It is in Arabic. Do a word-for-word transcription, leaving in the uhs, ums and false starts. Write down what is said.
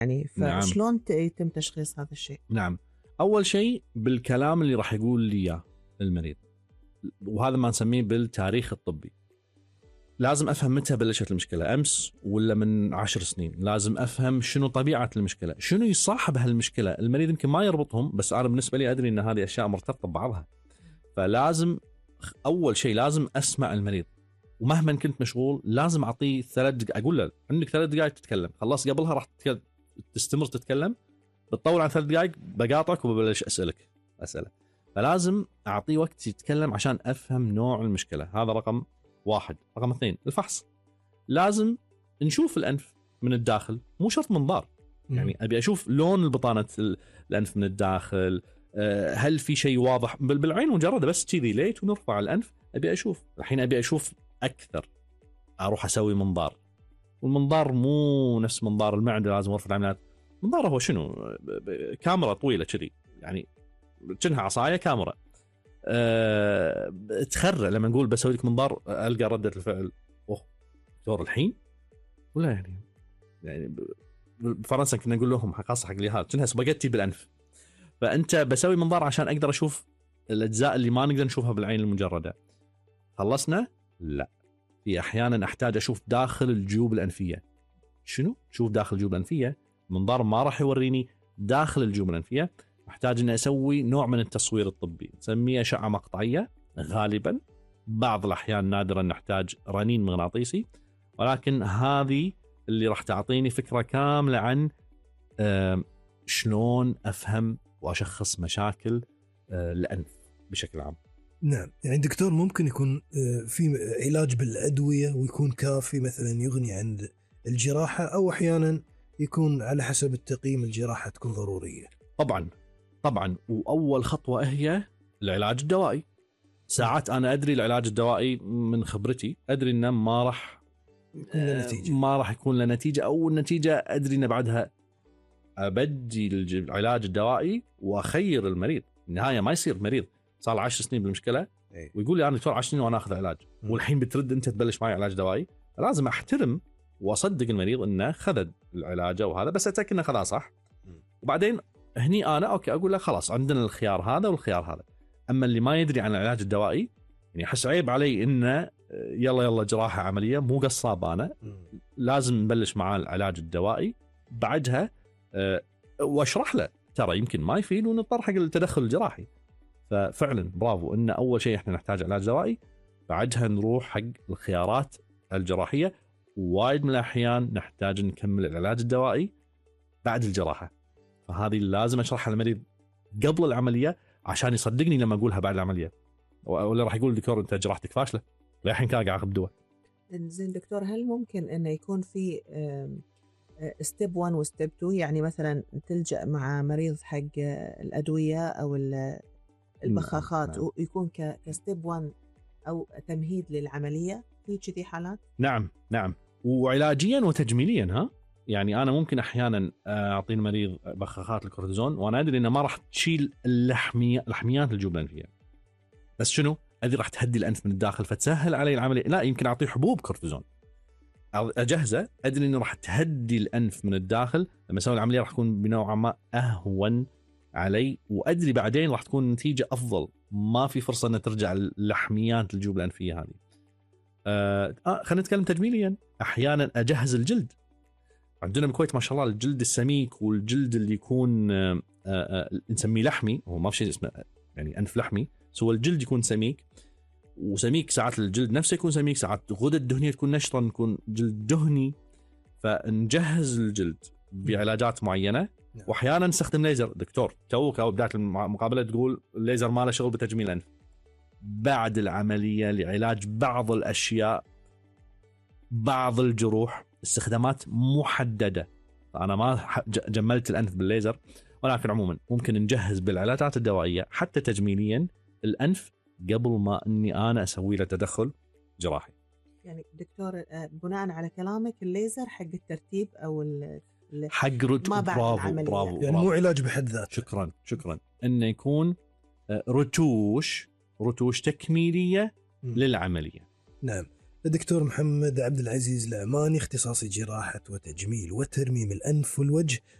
يعني فشلون نعم. يتم تشخيص هذا الشيء؟ نعم، أول شيء بالكلام اللي راح يقول لي إياه المريض، وهذا ما نسميه بالتاريخ الطبي. لازم أفهم متى بلشت المشكلة، أمس ولا من عشر سنين. لازم أفهم شنو طبيعة المشكلة، شنو يصاحب هالمشكلة. المريض يمكن ما يربطهم، بس أنا بالنسبة لي أدري أن هذه أشياء مرتبطة ببعضها. فلازم أول شيء لازم أسمع المريض، ومهما كنت مشغول لازم أعطيه ثلاث دقائق. أقول له عندك ثلاث دقائق تتكلم، خلاص قبلها راح تستمر تتكلم، بتطول عن ثلاث دقائق بقاطعك وببلش أسألك أسئلة. فلازم أعطيه وقت يتكلم عشان أفهم نوع المشكلة. هذا رقم واحد. رقم اثنين، الفحص. لازم نشوف الأنف من الداخل، مو شرط منظار. يعني أبي أشوف لون البطانة الأنف من الداخل، هل في شيء واضح بالعين مجرد بس كذي ليت ونرفع الأنف. أبي أشوف الحين، أبي أشوف أكثر، أروح أسوي منظار. والمنظار مو نفس منظار المعدة لازم أرفع العمليات. منظار هو شنو؟ كاميرا طويلة كذي، يعني كأنها عصاية كاميرا. أه تخرع لما نقول بسوي لك منظار ألقى ردة الفعل أوه دكتور الحين ولا يعني يعني بفرنسا كنا نقول لهم خاصة حق لي هذا كأنها سباجيتي بالأنف. فأنت بسوي منظار عشان أقدر أشوف الأجزاء اللي ما نقدر نشوفها بالعين المجردة. خلصنا؟ لا، في أحيانا أحتاج أشوف داخل الجيوب الأنفية. شنو؟ شوف داخل الجيوب الأنفية. منظار ما راح يوريني داخل الجيوب الأنفية. أحتاج أن أسوي نوع من التصوير الطبي نسميه أشعة مقطعية غالبا. بعض الأحيان نادرا نحتاج رنين مغناطيسي، ولكن هذه اللي راح تعطيني فكرة كاملة عن شلون أفهم وأشخص مشاكل الأنف بشكل عام. نعم، يعني دكتور ممكن يكون في علاج بالأدوية ويكون كافي مثلا يغني عن الجراحة، أو أحيانا يكون على حسب التقييم الجراحة تكون ضرورية. طبعا طبعا، وأول خطوة هي العلاج الدوائي. ساعات أنا أدري العلاج الدوائي من خبرتي أدري إنه ما راح ما راح يكون له نتيجة، أو النتيجة أدري إنه بعدها أبدي العلاج الدوائي وأخير المريض. النهاية ما يصير مريض صار عشر سنين بالمشكلة ويقول لي أنا دكتور عشر سنين وأنا أخذ علاج، والحين بترد أنت تبلش معي علاج دوائي. لازم أحترم وأصدق المريض إنه خذ العلاج وهذا، بس أتأكد إنه خذها صح. وبعدين هني أنا أوكي أقول له خلاص عندنا الخيار هذا والخيار هذا. أما اللي ما يدري عن العلاج الدوائي يعني حس عيب علي إنه يلا يلا جراحة عملية، مو قصاب أنا. لازم نبلش معاه العلاج الدوائي، بعدها أه واشرح له ترى يمكن ما يفيد ونضطر حق التدخل الجراحي. ففعلا برافو إن أول شيء إحنا نحتاج علاج دوائي، بعدها نروح حق الخيارات الجراحية. وايد من الأحيان نحتاج نكمل العلاج الدوائي بعد الجراحة. فهذه لازم أشرحها للمريض قبل العملية عشان يصدقني لما أقولها بعد العملية، ولا راح يقول دكتور أنت جراحتك فاشلة الحين كان قاعد أخذ دواء. زين دكتور، هل ممكن إنه يكون في ستيب واحد وستيب اثنين؟ يعني مثلا تلجأ مع مريض حق الأدوية أو البخاخات ويكون كستيب واحد أو تمهيد للعملية في كذي حالات؟ نعم نعم، وعلاجيا وتجميليا. ها يعني أنا ممكن أحيانا أعطي المريض بخاخات الكورتيزون وأنا أدري إنه ما راح تشيل اللحمية لحميات الجيوب الأنفية، بس شنو أدري راح تهدي الأنف من الداخل فتسهل علي العملية. لا، يمكن أعطيه حبوب كورتيزون أجهزة أدري إنه راح تهدي الأنف من الداخل، لما أسوي العملية راح تكون بنوعا ما أهون علي، وأدري بعدين راح تكون النتيجة أفضل، ما في فرصة أن ترجع اللحميات الجيوب الأنفية هذه. آه خلينا نتكلم تجميليا. أحيانا أجهز الجلد. عندنا بالكويت ما شاء الله الجلد السميك والجلد اللي يكون آه آه نسميه لحمي، هو ما في شيء اسمه يعني أنف لحمي، سوى الجلد يكون سميك. وسميك ساعات الجلد نفسه يكون سميك، ساعات غدة الدهنية تكون نشطة نكون جلد دهني. فنجهز الجلد بعلاجات معينة، وأحيانا نستخدم ليزر. دكتور توك أو بداية المقابلة تقول الليزر ما له شغل بتجميل الأنف. بعد العملية لعلاج بعض الأشياء بعض الجروح استخدامات محددة. أنا ما جملت الأنف بالليزر، ولكن عموما ممكن نجهز بالعلاجات الدوائية حتى تجميليا الأنف قبل ما أني أنا أسوي له تدخل جراحي. يعني دكتور بناء على كلامك الليزر حق الترتيب أو حق رت... ما بعد برافو العملية، برافو يعني مو علاج بحد ذاته. شكرا شكرا إنه يكون رتوش رتوش تكميلية م. للعملية. نعم. الدكتور محمد عبد العزيز العماني، اختصاصي جراحة وتجميل وترميم الأنف والوجه